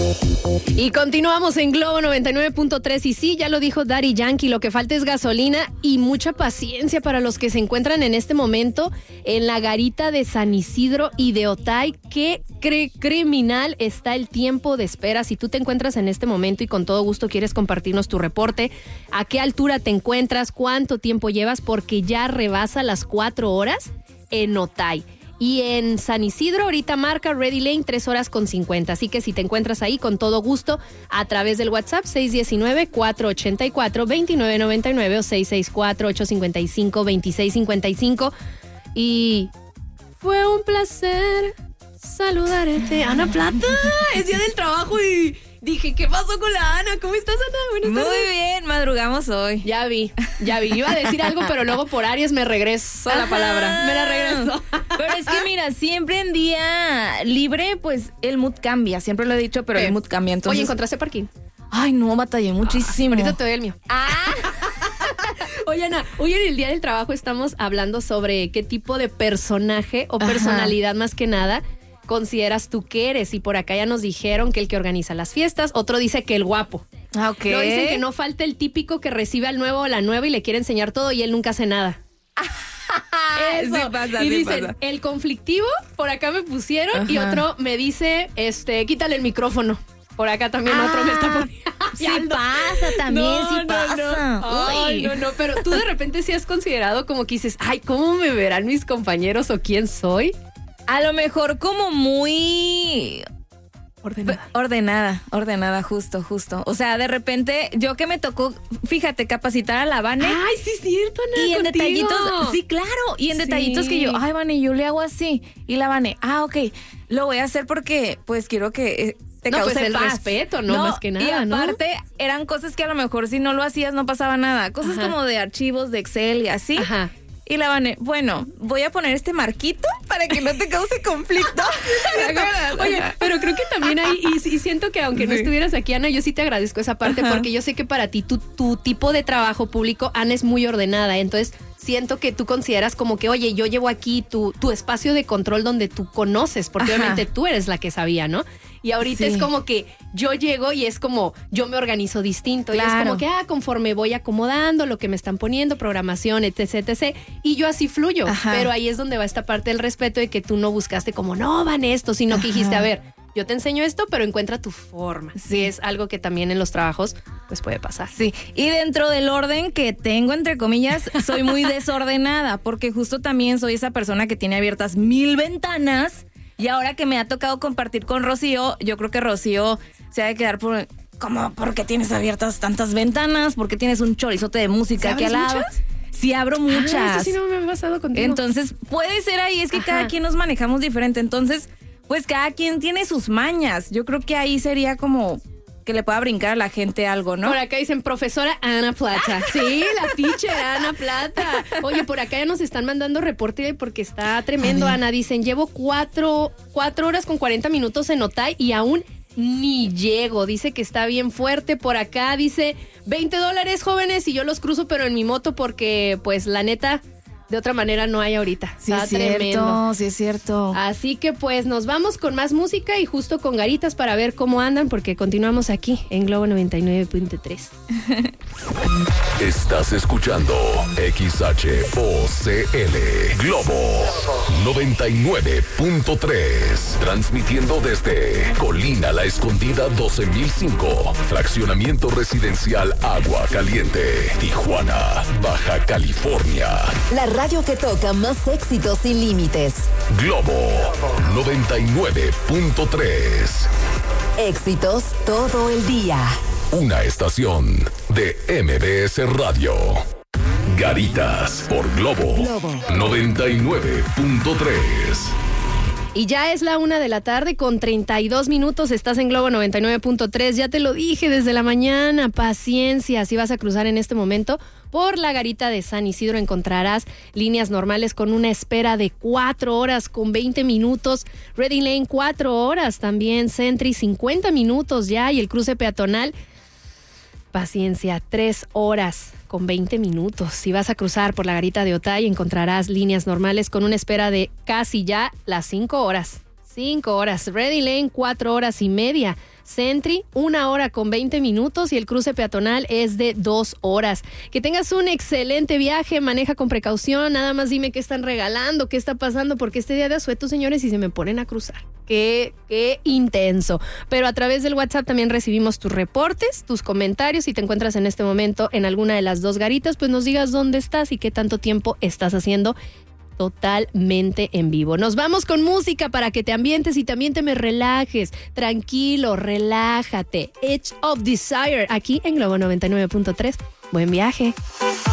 Y continuamos en Globo 99.3 y sí, ya lo dijo Daddy Yankee, lo que falta es gasolina y mucha paciencia para los que se encuentran en este momento en la garita de San Isidro y de Otay. Qué criminal está el tiempo de espera. Si tú te encuentras en este momento y con todo gusto quieres compartirnos tu reporte, ¿a qué altura te encuentras? ¿Cuánto tiempo llevas? Porque ya rebasa las 4 horas en Otay. Y en San Isidro ahorita marca Ready Lane 3 horas con 50. Así que si te encuentras ahí, con todo gusto, a través del WhatsApp 619-484-2999 o 664-855-2655. Y fue un placer saludarte. Ana Plata, es día del trabajo y dije, ¿qué pasó con la Ana? ¿Cómo estás, Ana? Buenas tardes. Muy bien, madrugamos hoy. Ya vi. Iba a decir algo, pero luego por Aries me regresó la palabra. Me la regresó. Pero es que mira, siempre en día libre, pues el mood cambia. Siempre lo he dicho, pero el mood cambia. Entonces... Oye, ¿encontraste parking? Ay, no, batallé muchísimo. Ahorita te doy el mío. Oye, Ana, hoy en el Día del Trabajo estamos hablando sobre qué tipo de personaje o personalidad más que nada consideras tú que eres. Y por acá ya nos dijeron que el que organiza las fiestas, otro dice que el guapo. Ok. Lo dicen que no falta el típico que recibe al nuevo o la nueva y le quiere enseñar todo y él nunca hace nada. Eso. Sí pasa, y sí dicen, pasa. el conflictivo, por acá me pusieron, y otro me dice, quítale el micrófono. Por acá también otro me está poniendo. Sí pasa también, sí pasa. Ay, no, pero tú de repente sí has considerado como que dices, ay, ¿cómo me verán mis compañeros o quién soy? A lo mejor como muy... Ordenada, justo. O sea, de repente, yo que me tocó, fíjate, capacitar a la Vane. Ay, sí es cierto, Ana, y en contigo. Detallitos, sí, claro, y en detallitos que yo, ay, Vane, yo le hago así. Y la Vane, ok, lo voy a hacer porque, pues, quiero que te cause pues el paz. respeto, ¿no? Más que nada, y aparte, ¿no? eran cosas que a lo mejor si no lo hacías no pasaba nada. Cosas como de archivos, de Excel y así. Ajá. Y la Vane, bueno, voy a poner este marquito para que no te cause conflicto. Oye, pero creo que también hay, y siento que aunque no estuvieras aquí, Ana, yo sí te agradezco esa parte, porque yo sé que para ti tu tipo de trabajo público, Ana, es muy ordenada, entonces siento que tú consideras como que, oye, yo llevo aquí tu espacio de control donde tú conoces, porque obviamente tú eres la que sabía, ¿no? Y ahorita es como que yo llego y es como yo me organizo distinto. Claro. Y es como que conforme voy acomodando lo que me están poniendo, programación, etc. Y yo así fluyo. Pero ahí es donde va esta parte del respeto de que tú no buscaste como, no, van esto, sino que dijiste, a ver, yo te enseño esto, pero encuentra tu forma. Sí, es algo que también en los trabajos pues puede pasar. Sí, y dentro del orden que tengo, entre comillas, soy muy desordenada, porque justo también soy esa persona que tiene abiertas 1000 ventanas. Y ahora que me ha tocado compartir con Rocío, yo creo que Rocío se ha de quedar por... ¿Por qué tienes abiertas tantas ventanas? ¿Por qué tienes un chorizote de música aquí al lado? ¿Muchas? Sí, abro muchas. Eso sí no me ha pasado contigo. Entonces, puede ser ahí, es que cada quien nos manejamos diferente. Entonces, pues cada quien tiene sus mañas. Yo creo que ahí sería como... que le pueda brincar a la gente algo, ¿no? Por acá dicen, profesora Ana Plata. Sí, la teacher Ana Plata. Oye, por acá ya nos están mandando reporte porque está tremendo, Ana. Dicen, llevo 4 horas con 40 minutos en Otay y aún ni llego. Dice que está bien fuerte. Por acá dice, $20, jóvenes, y yo los cruzo, pero en mi moto porque, pues, la neta... de otra manera no hay ahorita. Sí, está es cierto, tremendo. sí es cierto. Así que pues nos vamos con más música y justo con Garitas para ver cómo andan, porque continuamos aquí en Globo 99.3. Estás escuchando XHOCL Globo 99.3, transmitiendo desde Colina La Escondida 12005, fraccionamiento residencial Agua Caliente, Tijuana, Baja California. La radio que toca más éxitos sin límites. Globo 99.3. Éxitos todo el día. Una estación de MBS Radio. Garitas por Globo 99.3. Y ya es la 1:00 con 32 minutos. Estás en Globo 99.3. Ya te lo dije desde la mañana. Paciencia. Si vas a cruzar en este momento por la garita de San Isidro, encontrarás líneas normales con una espera de 4 horas con 20 minutos. Ready Lane 4 horas también. Sentry 50 minutos ya. Y el cruce peatonal, paciencia, 3 horas con 20 minutos. Si vas a cruzar por la garita de Otay, encontrarás líneas normales con una espera de casi ya las 5 horas. 5 horas. Ready Lane, 4 horas y media. Sentry, 1 hora con 20 minutos y el cruce peatonal es de 2 horas. Que tengas un excelente viaje, maneja con precaución, nada más dime qué están regalando, qué está pasando, porque este día de asueto, señores, y se me ponen a cruzar. Qué intenso. Pero a través del WhatsApp también recibimos tus reportes, tus comentarios. Si te encuentras en este momento en alguna de las dos garitas, pues nos digas dónde estás y qué tanto tiempo estás haciendo totalmente en vivo. Nos vamos con música para que te ambientes y también te me relajes. Tranquilo, relájate. Edge of Desire, aquí en Globo 99.3. Buen viaje.